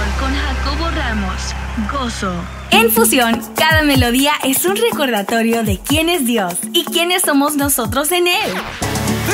con Jacobo Ramos. Gozo. En Fusión, cada melodía es un recordatorio de quién es Dios y quiénes somos nosotros en Él.